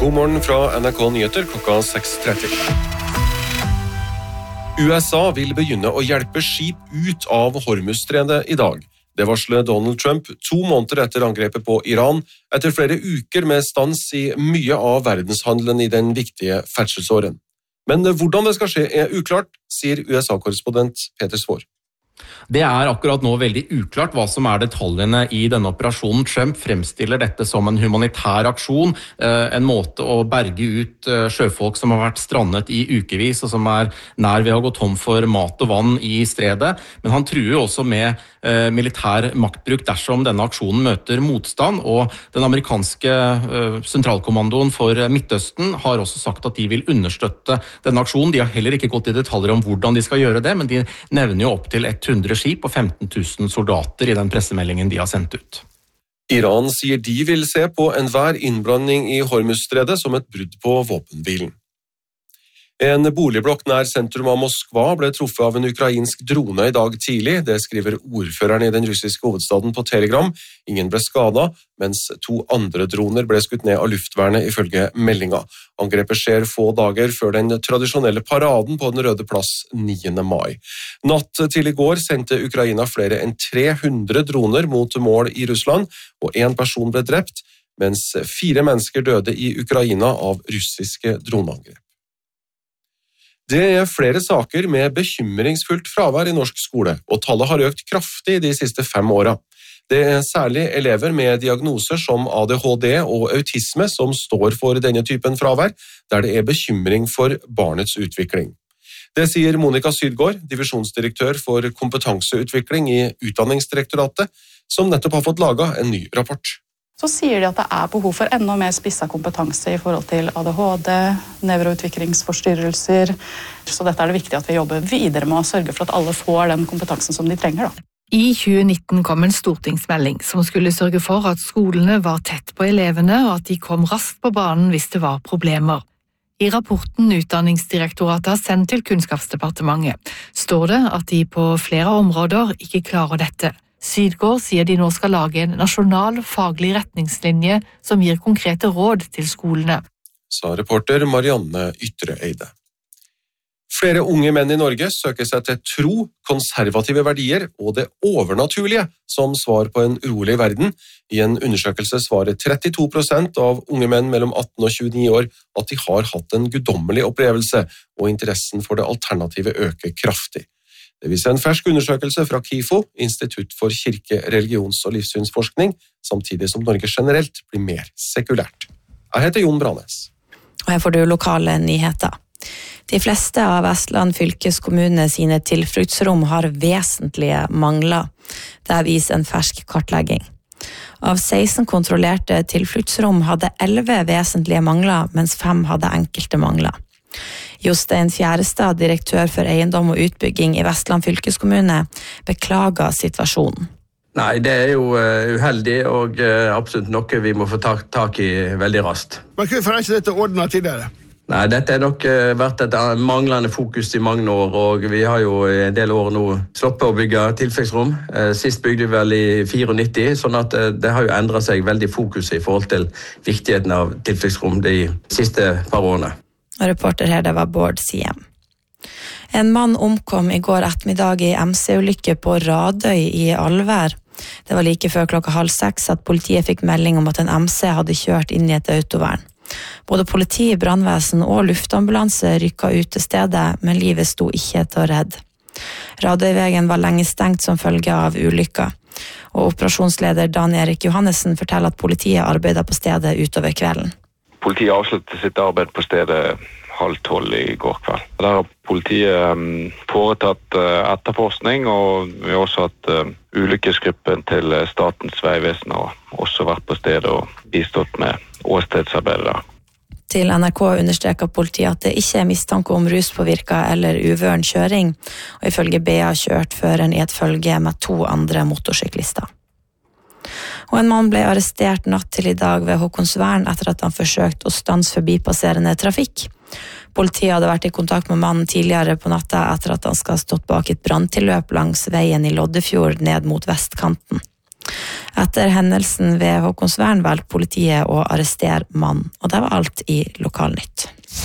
God morgen fra NRK Nyheter klokka 6:30. USA vil begynne å hjelpe skip ut av Hormuzstredet i dag. Det varsler Donald Trump 2 måneder etter angrepet på Iran, etter flere uker med stans i mye av verdenshandelen i den viktige ferdselsåren. Men hvordan det skal skje uklart, sier USA-korrespondent Peter Svår. Det akkurat nå veldig uklart hva som detaljene i denne operasjonen. Trump fremstiller dette som en humanitær aksjon, en måte å berge ut sjøfolk som har vært strandet i ukevis og som nær ved å gå tom for mat og vann i stredet. Men han truer også med militær maktbruk dersom denne aksjonen møter motstand, og den amerikanske sentralkommandoen for Midtøsten har også sagt at de vil understøtte denne aksjonen. De har heller ikke gått i detaljer om hvordan de skal gjøre det, men de nevner jo opp til 100 skip og 15 000 soldater i den pressemeldingen de har sendt ut. Iran sier de vil se på enhver innblanding i Hormuzstredet som et brudd på våpenhvilen. En boligblokk nær sentrum av Moskva ble truffet av en ukrainsk drone i dag tidlig. Det skriver ordføreren i den russiske hovedstaden på Telegram. Ingen ble skadet, mens 2 andre droner ble skutt ned av luftvernet ifølge meldinga. Angrepet skjer få dager før den tradisjonelle paraden på Den røde plass 9. mai. Natt til i går sendte Ukraina flere enn 300 droner mot mål i Russland, og 1 person ble drept, mens 4 mennesker døde i Ukraina av russiske droneangrep. Det flere saker med bekymringsfullt fravær i norsk skole, og tallet har økt kraftig de siste 5 åra. Det særlig elever med diagnoser som ADHD og autisme som står for denne typen fravær, der det bekymring for barnets utvikling. Det sier Monica Sydgaard, divisjonsdirektør for kompetanseutvikling i Utdanningsdirektoratet, som nettopp har fått laget en ny rapport. Så sier de at det behov for enda mer spisset kompetanse i forhold til ADHD, nevroutviklingsforstyrrelser. Så dette det viktig at vi jobber videre med å sørge for at alle får den kompetansen som de trenger. I 2019 kom en stortingsmelding som skulle sørge for at skolene var tett på elevene og at de kom raskt på banen hvis det var problemer. I rapporten Utdanningsdirektoratet har sendt til Kunnskapsdepartementet står det at de på flere områder ikke klarer dette. Sydgaard sier de nå skal lage en nasjonal faglig retningslinje som gir konkrete råd til skolene. Sa reporter Marianne Ytreeide. Flere unge menn i Norge søker seg til tro, konservative verdier og det overnaturlige som svar på en urolig verden. I en undersøkelse svarer 32% av unge menn mellom 18 og 29 år at de har hatt en guddommelig opplevelse, og interessen for det alternative øker kraftig. Det viser en fersk undersøkelse fra KIFO, Institutt for kirke-, religions- og livssynsforskning, samtidig som Norge generelt blir mer sekulært. Jeg heter Jon Branes. Og her får du lokale nyheter. De fleste av Vestland fylkeskommune sine tilfluktsrom har vesentlige mangler. Det viser en fersk kartlegging. Av 16 kontrollerte tilfluktsrom hadde 11 vesentlige mangler, mens 5 hadde enkelte mangler. Jostein Fjærestad, direktør for eiendom og utbygging i Vestland fylkeskommune, beklager situasjonen. Nei, det jo uheldig og absolutt noe vi må få tak i veldig raskt. Men hvorfor ikke dette ordnet tidligere? Nei, dette nok vært et manglende fokus i mange år, og vi har jo en del år nå sloppet å bygge tilfluktsrom. Sist bygde vi vel i 94, sånn at det har jo endret seg veldig fokus i forhold til viktigheten av tilfluktsrom de siste par årene. Og reporter her, det var Bård Siem. En mann omkom i går ettermiddag i MC-ulykke på Radøy i Alvær. Det var like før 5:30 at politiet fikk melding om at en MC hadde kjørt inn i et autovern. Både politi, brannvesen og luftambulanse rykket ut til stedet, men livet sto ikke til å redde. Radøyvegen var lenge stengt som følge av ulykka, og operasjonsleder Dan Erik Johannessen forteller at politiet arbeidet på stedet utover kvelden. Politiet avsluttet sitt arbeid på stedet 11:30 i går kveld. Der har politiet foretatt etterforskning, og vi har også hatt ulykkesgruppen til Statens vegvesen og også vært på stedet og bistått med åstedsarbeidet der. Til NRK understreker politiet at det ikke mistanke om ruspåvirka eller uvøren kjøring, og ifølge BA kjørt føreren i et følge med 2 andre motorsyklister. Og en mann ble arrestert natt til i dag ved Håkonsvern etter at han forsøkte å stanse forbipasserende trafikk. Politiet hadde vært i kontakt med mannen tidligere på natta etter at han skal ha stått bak et branntilløp langs veien i Loddefjord ned mot vestkanten. Etter hendelsen ved Håkonsvern valgte politiet å arrestere mann, og det var alt i Lokalnytt.